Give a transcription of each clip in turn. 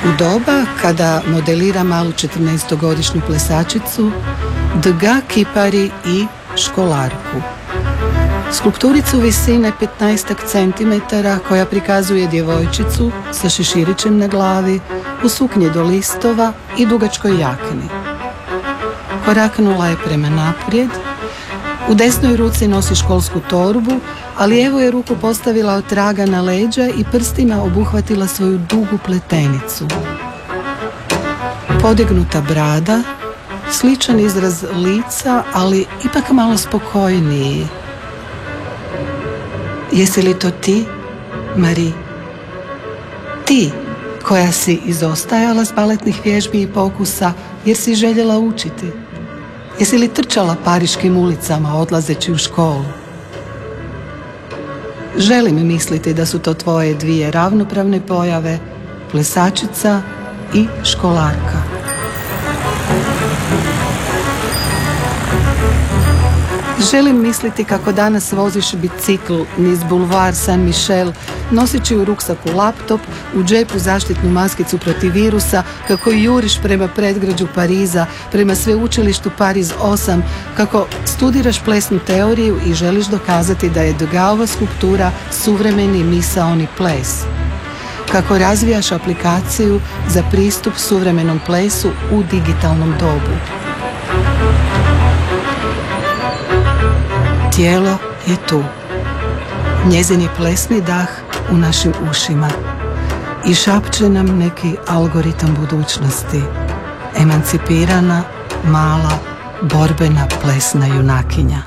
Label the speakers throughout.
Speaker 1: U doba kada modelira malu 14-godišnju plesačicu, Dga kipari i školarku. Skulpturicu visine 15 cm koja prikazuje djevojčicu sa šeširićem na glavi, u suknji do listova i dugačkoj jakni. Koraknula je prema naprijed. U desnoj ruci nosi školsku torbu, a lijevu je ruku postavila od traga na leđa i prstima obuhvatila svoju dugu pletenicu. Podignuta brada, sličan izraz lica, ali ipak malo spokojniji. Jesi li to ti, Marie? Ti, koja si izostajala s baletnih vježbi i pokusa jer si željela učiti? Jesi li trčala pariškim ulicama odlazeći u školu? Želim misliti da su to tvoje dvije ravnopravne pojave, plesačica i školarka. Želim misliti kako danas voziš bicikl niz bulvar Saint-Michel, noseći u ruksaku laptop, u džepu zaštitnu maskicu protiv virusa, kako juriš prema predgrađu Pariza, prema sveučilištu Pariz 8, kako studiraš plesnu teoriju i želiš dokazati da je Degaova skulptura suvremeni misaoni ples. Kako razvijaš aplikaciju za pristup suvremenom plesu u digitalnom dobu. Tijelo je tu. Njezin je plesni dah u našim ušima i šapće nam neki algoritam budućnosti. Emancipirana, mala, borbena plesna junakinja.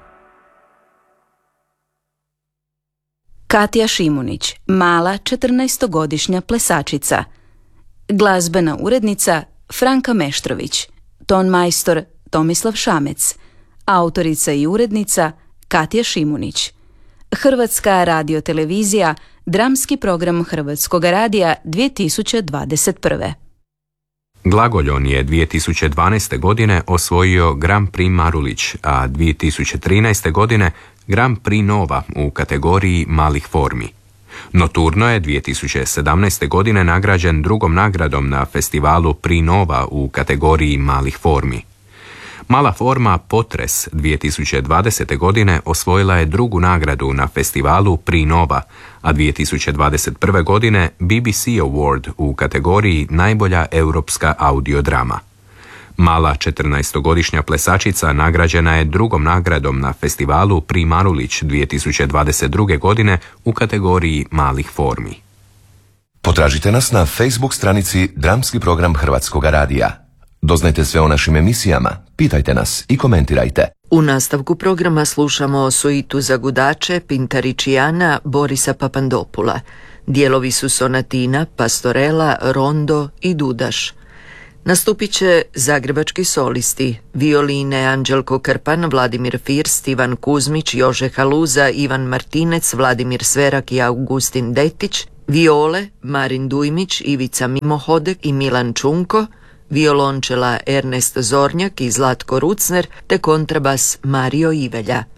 Speaker 2: Katja Šimunić, mala 14-godišnja plesačica. Glazbena urednica Franka Meštrović. Tonmajstor Tomislav Šamec. Autorica i urednica Katja Šimunić. Hrvatska radiotelevizija, dramski program Hrvatskog radija 2021.
Speaker 3: Glagoljon je 2012. godine osvojio Grand Prix Marulić, a 2013. godine Grand Prix Nova u kategoriji malih formi. Noturno je 2017. godine nagrađen drugom nagradom na festivalu Prix Nova u kategoriji malih formi. Mala forma Potres 2020. godine osvojila je drugu nagradu na festivalu Prix Nova, a 2021. godine BBC Award u kategoriji najbolja europska audiodrama. Mala 14-godišnja plesačica nagrađena je drugom nagradom na festivalu Prix Marulić 2022. godine u kategoriji malih formi.
Speaker 4: Potražite nas na Facebook stranici Dramski program Hrvatskog radija. Doznajte sve o našim emisijama, pitajte nas i komentirajte.
Speaker 5: U nastavku programa slušamo suitu za gudače Pintaričijana Borisa Papandopula. Dijelovi su sonatina, pastorela, rondo i dudaš. Nastupit će zagrebački solisti, violine Anđelko Krpan, Vladimir First, Ivan Kuzmić, Jože Haluza, Ivan Martinec, Vladimir Sverak i Augustin Detić, viole Marin Dujmić, Ivica Mimohodek i Milan Čunko, violončela Ernest Zornjak i Zlatko Rucner te kontrabas Mario Ivelja.